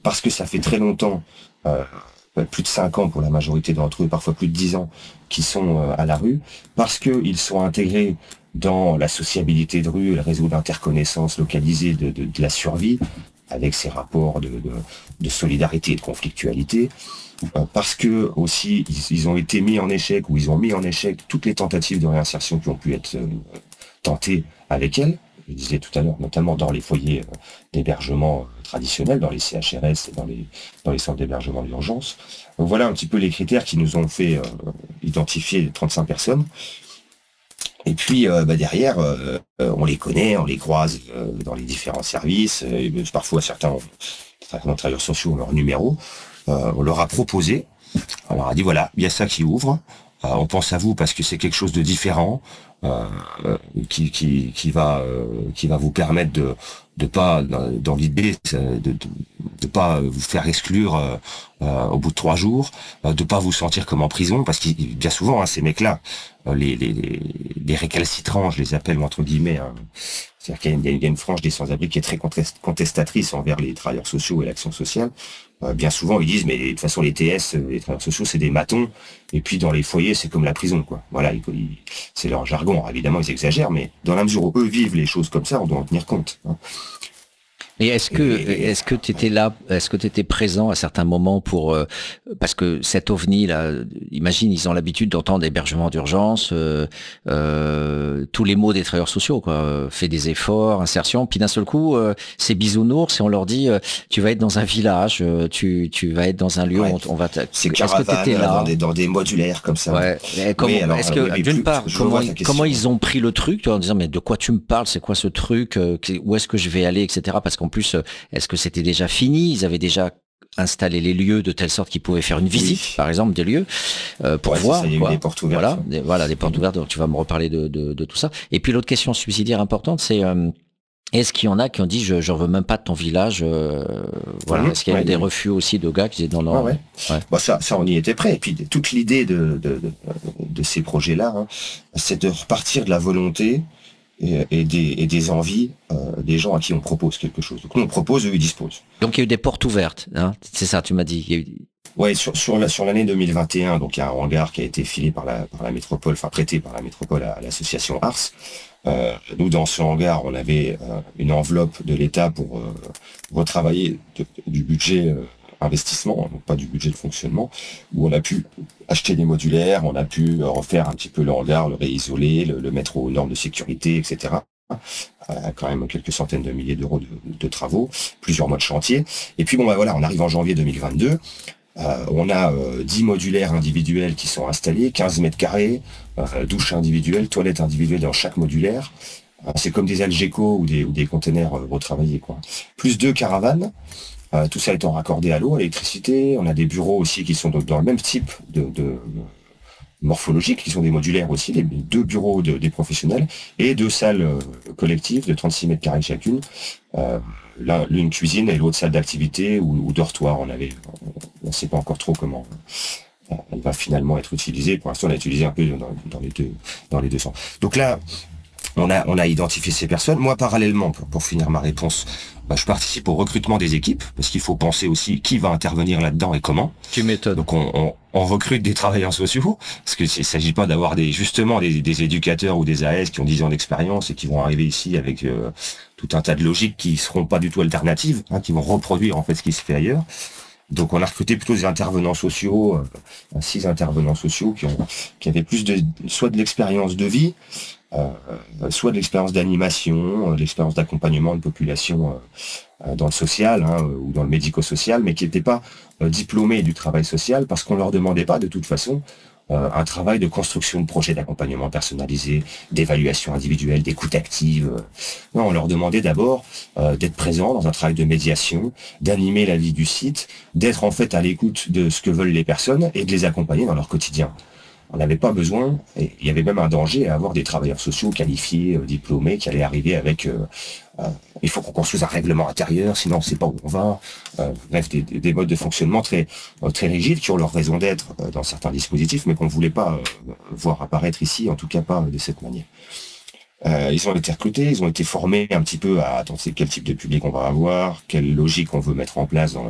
parce que ça fait très longtemps, plus de 5 ans pour la majorité d'entre eux, parfois plus de 10 ans, qui sont à la rue, parce qu'ils sont intégrés dans la sociabilité de rue, le réseau d'interconnaissance localisé de la survie, avec ces rapports de solidarité et de conflictualité, parce que aussi ils ont été mis en échec, ou ils ont mis en échec toutes les tentatives de réinsertion qui ont pu être tentées avec elles. Je disais tout à l'heure, notamment dans les foyers d'hébergement traditionnels, dans les CHRS et dans les centres d'hébergement d'urgence. Donc voilà un petit peu les critères qui nous ont fait identifier 35 personnes. Et puis derrière, on les connaît, on les croise dans les différents services. Parfois certains travailleurs sociaux ont leur numéro. On leur a proposé, on leur a dit voilà, il y a ça qui ouvre. On pense à vous parce que c'est quelque chose de différent qui va vous permettre de pas dans l'idée de pas vous faire exclure au bout de 3 jours, de pas vous sentir comme en prison, parce que bien souvent ces mecs-là, les récalcitrants, je les appelle entre guillemets, c'est-à-dire qu'il y a une frange des sans-abri qui est très contestatrice envers les travailleurs sociaux et l'action sociale. Bien souvent, ils disent, mais de toute façon, les TS, les travailleurs sociaux, c'est des matons, et puis dans les foyers, c'est comme la prison, quoi. Voilà, c'est leur jargon. Alors, évidemment, ils exagèrent, mais dans la mesure où eux vivent les choses comme ça, on doit en tenir compte. Et est-ce que tu étais là, est-ce que tu étais présent à certains moments pour parce que cet OVNI là, imagine, ils ont l'habitude d'entendre hébergement d'urgence, tous les mots des travailleurs sociaux, quoi, fait des efforts, insertion, puis d'un seul coup c'est bisounours et on leur dit tu vas être dans un village, tu vas être dans un lieu, ouais, on va c'est caravane, est-ce que t'étais là dans des modulaires comme ça. Ouais. Est-ce que d'une part comment ils ont pris le truc, tu vois, en disant mais de quoi tu me parles, c'est quoi ce truc, où est-ce que je vais aller, etc. Parce qu'en plus, est-ce que c'était déjà fini? Ils avaient déjà installé les lieux de telle sorte qu'ils pouvaient faire une visite, par exemple, des lieux, pour voir. Ça, il y a eu des portes ouvertes. Voilà, des portes ouvertes. Donc tu vas me reparler de tout ça. Et puis l'autre question subsidiaire importante, c'est est-ce qu'il y en a qui ont dit je veux même pas de ton village, voilà. Est-ce qu'il y a eu des refus aussi de gars qui disaient non. Ouais. Bon, ça on y était prêt. Et puis toute l'idée de ces projets-là, c'est de repartir de la volonté et des envies des gens à qui on propose quelque chose. Donc nous on propose, eux ils disposent. Donc il y a eu des portes ouvertes, c'est ça, tu m'as dit. Il y a eu... Ouais, sur l'année 2021, donc il y a un hangar qui a été filé par la métropole, enfin prêté par la métropole à l'association Ars. Nous dans ce hangar, on avait une enveloppe de l'État pour retravailler du budget investissement, donc pas du budget de fonctionnement, où on a pu acheter des modulaires, on a pu refaire un petit peu le hangar, le réisoler, le mettre aux normes de sécurité, etc. Quand même quelques centaines de milliers d'euros de travaux, plusieurs mois de chantier. Et puis voilà, on arrive en janvier 2022. On a 10 modulaires individuels qui sont installés, 15 mètres carrés, douche individuelle, toilette individuelle dans chaque modulaire. C'est comme des Algeco ou des containers retravaillés, quoi. Plus 2 caravanes. Tout ça étant raccordé à l'eau, à l'électricité. On a des bureaux aussi qui sont dans le même type de morphologique, qui sont des modulaires aussi, les 2 bureaux des professionnels, et 2 salles collectives de 36 mètres carrés chacune. L'une cuisine et l'autre salle d'activité ou dortoir. On ne sait pas encore trop comment elle va finalement être utilisée. Pour l'instant, on l'a utilisée un peu dans les deux sens. Donc là, on a identifié ces personnes. Moi, parallèlement, pour finir ma réponse, je participe au recrutement des équipes, parce qu'il faut penser aussi qui va intervenir là-dedans et comment. Tu m'étonnes. Donc on recrute des travailleurs sociaux, parce que il s'agit pas d'avoir des éducateurs ou des AS qui ont 10 ans d'expérience et qui vont arriver ici avec tout un tas de logiques qui seront pas du tout alternatives, qui vont reproduire en fait ce qui se fait ailleurs. Donc on a recruté plutôt des intervenants sociaux, 6 intervenants sociaux qui avaient plus soit de l'expérience de vie, soit de l'expérience d'animation, de l'expérience d'accompagnement de population dans le social ou dans le médico-social, mais qui n'étaient pas diplômés du travail social, parce qu'on leur demandait pas de toute façon un travail de construction de projets d'accompagnement personnalisé, d'évaluation individuelle, d'écoute active. Non, on leur demandait d'abord d'être présents dans un travail de médiation, d'animer la vie du site, d'être en fait à l'écoute de ce que veulent les personnes et de les accompagner dans leur quotidien. On n'avait pas besoin, et il y avait même un danger à avoir des travailleurs sociaux qualifiés, diplômés, qui allaient arriver avec il faut qu'on construise un règlement intérieur, sinon on ne sait pas où on va. Bref, des modes de fonctionnement très rigides qui ont leur raison d'être dans certains dispositifs, mais qu'on ne voulait pas voir apparaître ici, en tout cas pas de cette manière. Ils ont été recrutés, ils ont été formés un petit peu à quel type de public on va avoir, quelle logique on veut mettre en place